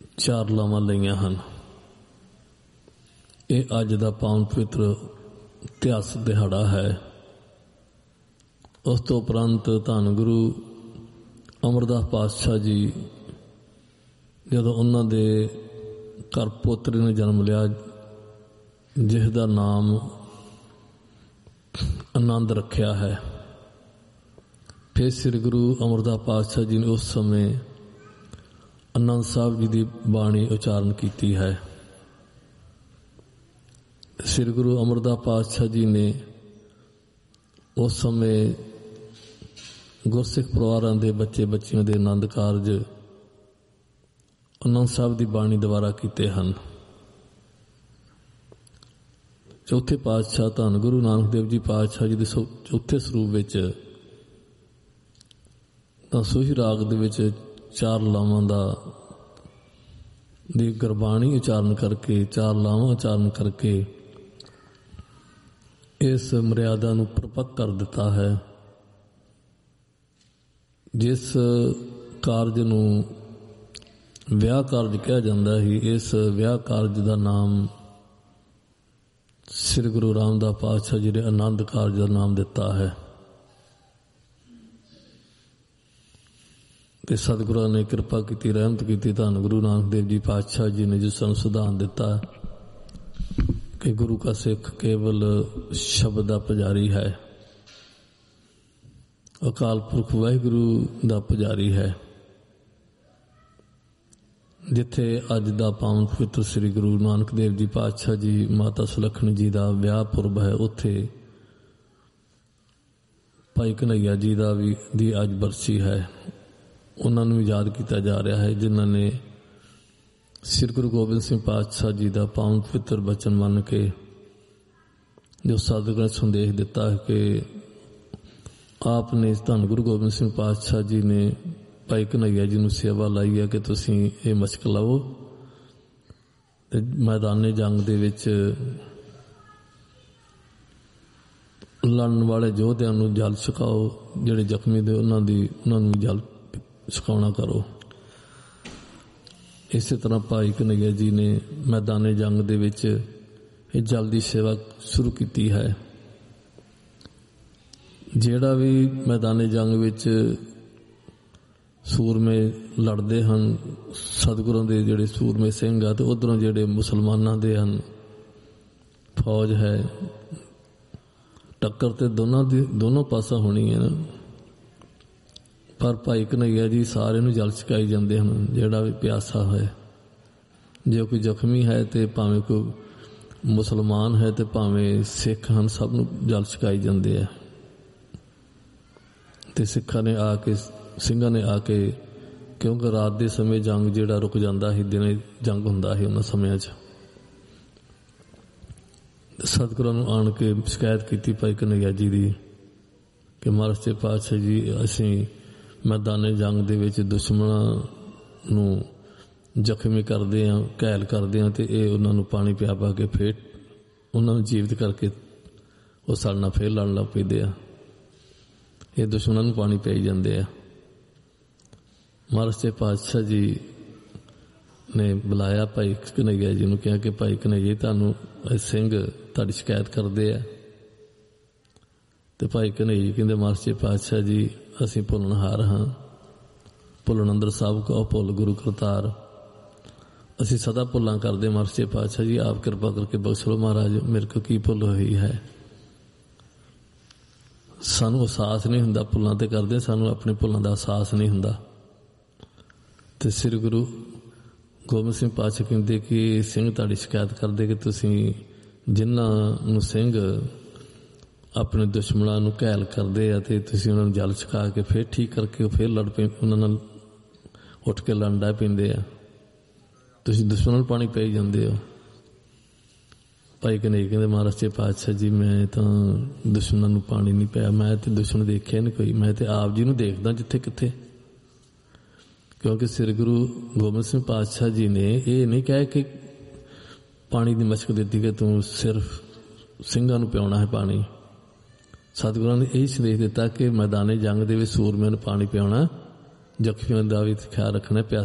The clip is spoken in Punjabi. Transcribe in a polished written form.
4 ਲਾਵਾਂ ਲਈਆਂ ਹਨ। ਇਹ ਅੱਜ ਦਾ ਪਾਵਨ ਪਵਿੱਤਰ ਇਤਿਹਾਸਕ ਦਿਹਾੜਾ ਹੈ। ਉਸ ਤੋਂ ਉਪਰੰਤ ਧੰਨ ਗੁਰੂ ਅਮਰਦਾਸ ਪਾਤਸ਼ਾਹ ਜੀ ਜਦੋਂ ਉਹਨਾਂ ਦੇ ਘਰ ਪੋਤਰੇ ਨੇ ਜਨਮ ਲਿਆ, ਜਿਸ ਦਾ ਨਾਮ ਆਨੰਦ ਰੱਖਿਆ ਹੈ, ਫਿਰ ਸ੍ਰੀ ਗੁਰੂ ਅਮਰਦਾਸ ਪਾਤਸ਼ਾਹ ਜੀ ਨੇ ਉਸ ਸਮੇਂ ਆਨੰਦ ਸਾਹਿਬ ਜੀ ਦੀ ਬਾਣੀ ਉਚਾਰਨ ਕੀਤੀ ਹੈ। ਸ੍ਰੀ ਗੁਰੂ ਅਮਰਦਾਸ ਪਾਤਸ਼ਾਹ ਜੀ ਨੇ ਉਸ ਸਮੇਂ ਗੁਰਸਿੱਖ ਪਰਿਵਾਰਾਂ ਦੇ ਬੱਚੇ ਬੱਚੀਆਂ ਦੇ ਆਨੰਦ ਕਾਰਜ ਆਨੰਦ ਸਾਹਿਬ ਦੀ ਬਾਣੀ ਦੁਆਰਾ ਕੀਤੇ ਹਨ। ਚੌਥੇ ਪਾਤਸ਼ਾਹ ਧੰਨ ਗੁਰੂ ਨਾਨਕ ਦੇਵ ਜੀ ਪਾਤਸ਼ਾਹ ਜੀ ਦੇ ਚੌਥੇ ਸਰੂਪ ਵਿੱਚ ਤਾਂ ਸੂਹੀ ਰਾਗ ਦੇ ਵਿੱਚ 4 ਲਾਵਾਂ ਦੀ ਗੁਰਬਾਣੀ ਉਚਾਰਨ ਕਰਕੇ, 4 ਲਾਵਾਂ ਉਚਾਰਨ ਕਰਕੇ ਇਸ ਮਰਿਆਦਾ ਨੂੰ ਪ੍ਰਪੱਕ ਕਰ ਦਿੱਤਾ ਹੈ। ਜਿਸ ਕਾਰਜ ਨੂੰ ਵਿਆਹ ਕਾਰਜ ਕਿਹਾ ਜਾਂਦਾ ਸੀ, ਇਸ ਵਿਆਹ ਕਾਰਜ ਦਾ ਨਾਮ ਸ੍ਰੀ ਗੁਰੂ ਰਾਮਦਾਸ ਪਾਤਸ਼ਾਹ ਜੀ ਨੇ ਆਨੰਦ ਕਾਰਜ ਦਾ ਨਾਮ ਦਿੱਤਾ ਹੈ। ਤੇ ਸਤਿਗੁਰਾਂ ਨੇ ਕਿਰਪਾ ਕੀਤੀ, ਰਹਿਮਤ ਕੀਤੀ। ਧੰਨ ਗੁਰੂ ਨਾਨਕ ਦੇਵ ਜੀ ਪਾਤਸ਼ਾਹ ਜੀ ਨੇ ਜਿਸ ਸਾਨੂੰ ਸਿਧਾਂਤ ਦਿੱਤਾ ਕਿ ਗੁਰੂ ਕਾ ਸਿੱਖ ਕੇਵਲ ਸ਼ਬਦ ਦਾ ਪੁਜਾਰੀ ਹੈ, ਅਕਾਲ ਪੁਰਖ ਵਾਹਿਗੁਰੂ ਦਾ ਪੁਜਾਰੀ ਹੈ। ਜਿੱਥੇ ਅੱਜ ਦਾ ਪਾਵਨ ਪਵਿੱਤਰ ਸ੍ਰੀ ਗੁਰੂ ਨਾਨਕ ਦੇਵ ਜੀ ਪਾਤਸ਼ਾਹ ਜੀ ਮਾਤਾ ਸੁਲੱਖਣੀ ਜੀ ਦਾ ਵਿਆਹ ਪੁਰਬ ਹੈ, ਉੱਥੇ ਭਾਈ ਕਨ੍ਹਈਆ ਜੀ ਦੀ ਅੱਜ ਬਰਸੀ ਹੈ। ਉਹਨਾਂ ਨੂੰ ਯਾਦ ਕੀਤਾ ਜਾ ਰਿਹਾ ਹੈ, ਜਿਨ੍ਹਾਂ ਨੇ ਸ੍ਰੀ ਗੁਰੂ ਗੋਬਿੰਦ ਸਿੰਘ ਪਾਤਸ਼ਾਹ ਜੀ ਦਾ ਪਾਵਨ ਪਵਿੱਤਰ ਬਚਨ ਮੰਨ ਕੇ ਜੋ ਸਤਿਗੁਰਾਂ ਨੇ ਸੰਦੇਸ਼ ਦਿੱਤਾ ਹੈ ਕਿ ਆਪ ਨੇ ਧੰਨ ਗੁਰੂ ਗੋਬਿੰਦ ਸਿੰਘ ਪਾਤਸ਼ਾਹ ਜੀ ਨੇ ਭਾਈ ਕਨ੍ਹਈਆ ਜੀ ਨੂੰ ਸੇਵਾ ਲਾਈ ਹੈ ਕਿ ਤੁਸੀਂ ਇਹ ਮਸ਼ਕ ਲਵੋ ਤੇ ਮੈਦਾਨੇ ਜੰਗ ਦੇ ਵਿੱਚ ਲੜਨ ਵਾਲੇ ਯੋਧਿਆਂ ਨੂੰ ਜਲ ਛਕਾਓ, ਜਿਹੜੇ ਜ਼ਖਮੀ ਦੇ ਉਹਨਾਂ ਨੂੰ ਜਲ ਛਕਾਉਣਾ ਕਰੋ। ਇਸੇ ਤਰ੍ਹਾਂ ਭਾਈ ਕਨ੍ਹਈਆ ਜੀ ਨੇ ਮੈਦਾਨੇ ਜੰਗ ਦੇ ਵਿੱਚ ਇਹ ਜਲ ਦੀ ਸੇਵਾ ਸ਼ੁਰੂ ਕੀਤੀ ਹੈ। ਜਿਹੜਾ ਵੀ ਮੈਦਾਨੇ ਜੰਗ ਵਿੱਚ ਸੂਰਮੇ ਲੜਦੇ ਹਨ, ਸਤਿਗੁਰਾਂ ਦੇ ਜਿਹੜੇ ਸੂਰਮੇ ਸਿੰਘ ਆ, ਤੇ ਉੱਧਰੋਂ ਜਿਹੜੇ ਮੁਸਲਮਾਨਾਂ ਦੇ ਹਨ ਫੌਜ ਹੈ, ਟੱਕਰ ਤੇ ਦੋਨੋਂ ਪਾਸਾ ਹੋਣੀ ਹੈ ਨਾ। ਪਰ ਭਾਈ ਕਨ੍ਹਈਆ ਜੀ ਸਾਰਿਆਂ ਨੂੰ ਜਲ ਛਕਾਈ ਜਾਂਦੇ ਹਨ, ਜਿਹੜਾ ਵੀ ਪਿਆਸਾ ਹੈ। ਜੇ ਕੋਈ ਜ਼ਖਮੀ ਹੈ ਤੇ ਭਾਵੇਂ ਕੋਈ ਮੁਸਲਮਾਨ ਹੈ ਤੇ ਭਾਵੇਂ ਸਿੱਖ ਹਨ, ਸਭ ਨੂੰ ਜਲ ਛਕਾਈ ਜਾਂਦੇ ਆ। ਤੇ ਸਿੰਘਾਂ ਨੇ ਆ ਕੇ ਕਿਉਂਕਿ ਰਾਤ ਦੇ ਸਮੇਂ ਜੰਗ ਜਿਹੜਾ ਰੁਕ ਜਾਂਦਾ ਸੀ, ਦਿਨੇ ਜੰਗ ਹੁੰਦਾ ਸੀ ਉਹਨਾਂ ਸਮਿਆਂ 'ਚ, ਸਤਿਗੁਰਾਂ ਨੂੰ ਆਣ ਕੇ ਸ਼ਿਕਾਇਤ ਕੀਤੀ ਭਾਈ ਕਨ੍ਹਈਆ ਜੀ ਦੀ ਕਿ ਮਹਾਰਾਜ ਸੱਚੇ ਪਾਤਸ਼ਾਹ ਜੀ, ਅਸੀਂ ਮੈਦਾਨੇ ਜੰਗ ਦੇ ਵਿੱਚ ਦੁਸ਼ਮਣਾਂ ਨੂੰ ਜ਼ਖਮੀ ਕਰਦੇ ਹਾਂ, ਘਾਇਲ ਕਰਦੇ ਹਾਂ, ਤੇ ਇਹ ਉਹਨਾਂ ਨੂੰ ਪਾਣੀ ਪਿਆ ਪਾ ਕੇ ਫੇਰ ਉਹਨਾਂ ਨੂੰ ਜੀਵਤ ਕਰਕੇ ਉਹ ਸਾਡੇ ਨਾਲ ਫੇਰ ਲੜਨ ਲੱਗ ਪੈਂਦੇ ਆ। ਇਹ ਦੁਸ਼ਮਣਾਂ ਨੂੰ ਪਾਣੀ ਪਿਆਈ ਜਾਂਦੇ ਆ। ਮਹਾਰਾਜ ਸੱਚੇ ਪਾਤਸ਼ਾਹ ਜੀ ਨੇ ਬੁਲਾਇਆ ਭਾਈ ਕਨ੍ਹਈਆ ਜੀ ਨੂੰ, ਕਿਹਾ ਕਿ ਭਾਈ ਕਨ੍ਹਈਆ ਤੁਹਾਨੂੰ ਸਿੰਘ ਤੁਹਾਡੀ ਸ਼ਿਕਾਇਤ ਕਰਦੇ ਆ। ਤੇ ਭਾਈ ਕਨ੍ਹਈਆ ਜੀ ਕਹਿੰਦੇ, ਮਹਾਰਾਜ ਸੱਚੇ ਪਾਤਸ਼ਾਹ ਜੀ, ਅਸੀਂ ਭੁੱਲਣਹਾਰ ਹਾਂ, ਭੁੱਲਣ ਅੰਦਰ ਸਭ ਕੋ ਭੁੱਲ ਗੁਰੂ ਕਰਤਾਰ। ਅਸੀਂ ਸਦਾ ਭੁੱਲਾਂ ਕਰਦੇ ਮਹਾਰਾਜ ਸੱਚੇ ਪਾਤਸ਼ਾਹ ਜੀ, ਆਪ ਕਿਰਪਾ ਕਰਕੇ ਬਖਸ਼ ਲਓ ਮਹਾਰਾਜ, ਮੇਰੇ ਕੋਲ ਕੀ ਭੁੱਲ ਹੋਈ ਹੈ। ਸਾਨੂੰ ਅਹਿਸਾਸ ਨਹੀਂ ਹੁੰਦਾ, ਭੁੱਲਾਂ ਤੇ ਕਰਦੇ, ਸਾਨੂੰ ਆਪਣੇ ਭੁੱਲਾਂ ਦਾ ਅਹਿਸਾਸ ਨਹੀਂ ਹੁੰਦਾ। ਤੇ ਸ੍ਰੀ ਗੁਰੂ ਗੋਬਿੰਦ ਸਿੰਘ ਪਾਤਸ਼ਾਹ ਕਹਿੰਦੇ ਕਿ ਸਿੰਘ ਤੁਹਾਡੀ ਸ਼ਿਕਾਇਤ ਕਰਦੇ ਕਿ ਤੁਸੀਂ ਜਿਨ੍ਹਾਂ ਨੂੰ ਸਿੰਘ ਆਪਣੇ ਦੁਸ਼ਮਣਾਂ ਨੂੰ ਘਾਇਲ ਕਰਦੇ ਆ ਤੇ ਤੁਸੀਂ ਉਹਨਾਂ ਨੂੰ ਜਲ ਛਕਾ ਕੇ ਫਿਰ ਠੀਕ ਕਰਕੇ ਫਿਰ ਲੜ ਪਏ, ਉਹਨਾਂ ਨਾਲ ਉੱਠ ਕੇ ਲੜਨ ਲੱਗ ਪੈਂਦੇ ਆ, ਤੁਸੀਂ ਦੁਸ਼ਮਣਾਂ ਨੂੰ ਪਾਣੀ ਪਿਆਈ ਜਾਂਦੇ ਹੋ। ਭਾਈ ਕਨ੍ਹਈਆ ਕਹਿੰਦੇ, ਮਹਾਰਾਜ ਸੱਚੇ ਪਾਤਸ਼ਾਹ ਜੀ, ਮੈਂ ਤਾਂ ਦੁਸ਼ਮਣਾਂ ਨੂੰ ਪਾਣੀ ਨਹੀਂ ਪਿਆ, ਮੈਂ ਤੇ ਦੁਸ਼ਮਣ ਦੇਖਿਆ ਨਹੀਂ ਕੋਈ, ਮੈਂ ਤੇ ਆਪ ਜੀ ਨੂੰ ਦੇਖਦਾ ਜਿੱਥੇ ਕਿੱਥੇ। ਕਿਉਂਕਿ ਸ੍ਰੀ ਗੁਰੂ ਗੋਬਿੰਦ ਸਿੰਘ ਪਾਤਸ਼ਾਹ ਜੀ ਨੇ ਇਹ ਨਹੀਂ ਕਿਹਾ ਕਿ ਪਾਣੀ ਦੀ ਮਸ਼ਕ ਦਿੱਤੀ ਕਿ ਤੂੰ ਸਿਰਫ ਸਿੰਘਾਂ ਨੂੰ ਪਿਆਉਣਾ ਹੈ ਪਾਣੀ। ਸਤਿਗੁਰਾਂ ਨੇ ਇਹ ਸੰਦੇਸ਼ ਦਿੱਤਾ ਕਿ ਮੈਦਾਨੇ ਜੰਗ ਦੇ ਵਿੱਚ ਸੂਰਮਿਆਂ ਨੂੰ ਪਾਣੀ ਪਿਆਉਣਾ, ਜ਼ਖਮੀਆਂ ਦਾ ਵੀ ਖਿਆਲ ਰੱਖਣਾ,